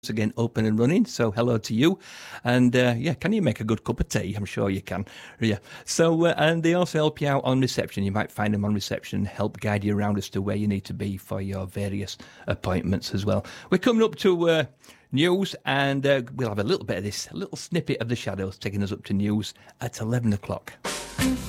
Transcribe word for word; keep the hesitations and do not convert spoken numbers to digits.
again open and running, so hello to you. And uh, yeah, can you make a good cup of tea? I'm sure you can. Yeah. So uh, and they also help you out on reception. You might find them on reception, help guide you around as to where you need to be for your various appointments as well. We're coming up to uh, news, and uh, we'll have a little bit of this, a little snippet of the Shadows taking us up to news at eleven o'clock.